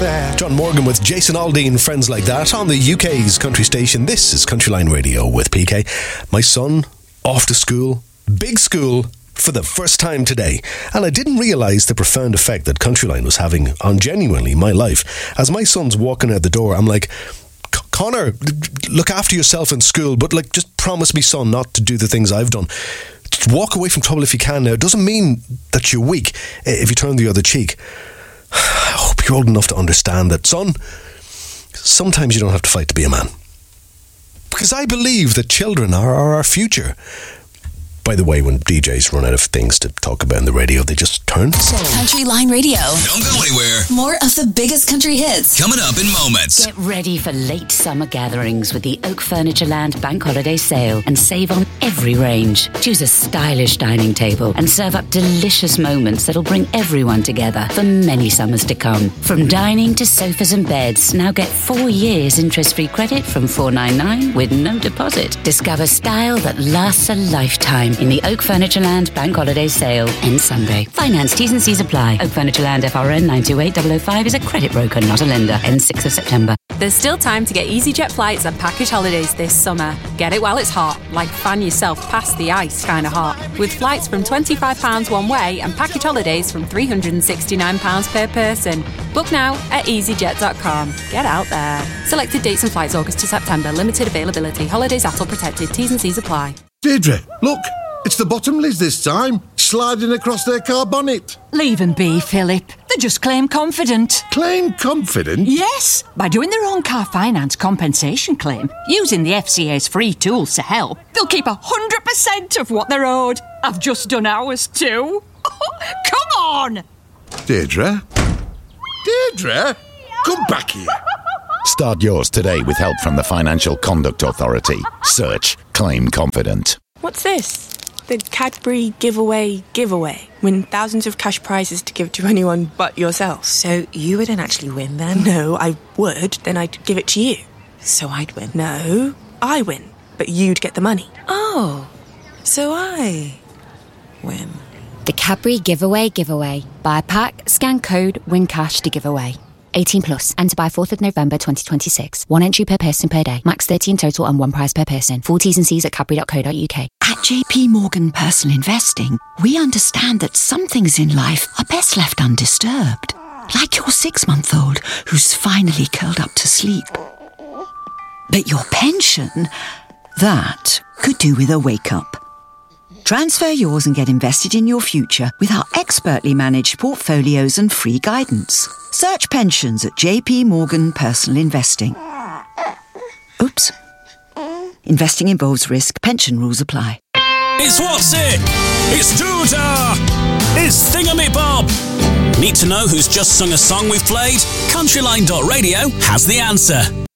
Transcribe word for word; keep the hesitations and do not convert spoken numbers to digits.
there. John Morgan with Jason Aldean, Friends Like That, on the U K's country station. This is Countryline Radio with P K. My son off to school, big school, for the first time today. And I didn't realise the profound effect that Countryline was having on genuinely my life. As my son's walking out the door, I'm like, Connor, look after yourself in school, but like, just promise me, son, not to do the things I've done. Just walk away from trouble if you can now. It doesn't mean that you're weak if you turn the other cheek. I hope you're old enough to understand that, son, sometimes you don't have to fight to be a man. Because I believe that children are, are our future. By the way, when D Js run out of things to talk about on the radio, they just turn. Countryline Radio. Don't go anywhere. More of the biggest country hits. Coming up in moments. Get ready for late summer gatherings with the Oak Furnitureland Bank Holiday Sale and save on every range. Choose a stylish dining table and serve up delicious moments that'll bring everyone together for many summers to come. From dining to sofas and beds, now get four years interest-free credit from four ninety-nine with no deposit. Discover style that lasts a lifetime in the Oak Furnitureland Bank Holiday Sale. Ends Sunday. Finance T's and C's apply. Oak Furnitureland F R N nine two eight zero zero five is a credit broker, not a lender. Ends sixth of September. There's still time to get EasyJet flights and package holidays this summer. Get it while it's hot, like fan yourself past the ice kind of hot. With flights from twenty-five pounds one way and package holidays from three hundred sixty-nine pounds per person. Book now at easyjet dot com. Get out there. Selected dates and flights August to September. Limited availability. Holidays A T L protected. T's and C's apply. Deirdre, look. It's the Bottomleys this time, sliding across their car bonnet. Leave them be, Philip. They just claim confident. Claim confident? Yes, by doing their own car finance compensation claim, using the F C A's free tools to help, they'll keep one hundred percent of what they're owed. I've just done ours too. Come on! Deirdre? Deirdre? Come back here. Start yours today with help from the Financial Conduct Authority. Search Claim Confident. What's this? The Cadbury giveaway giveaway. Win thousands of cash prizes to give to anyone but yourself. So you wouldn't actually win then? No, I would. Then I'd give it to you. So I'd win? No, I win. But you'd get the money. Oh, so I win. The Cadbury giveaway giveaway. Buy a pack, scan code, win cash to give away. eighteen plus. Enter by fourth of November twenty twenty-six. One entry per person per day. Max thirty in total and one prize per person. Full T's and C's at cadbury dot co dot uk. At J P Morgan Personal Investing, we understand that some things in life are best left undisturbed. Like your six-month-old who's finally curled up to sleep. But your pension, that could do with a wake-up. Transfer yours and get invested in your future with our expertly managed portfolios and free guidance. Search pensions at J P Morgan Personal Investing. Oops. Investing involves risk. Pension rules apply. It's What's It? It's Doodah! It's Thingamabob! Need to know who's just sung a song we've played? Countryline dot radio has the answer.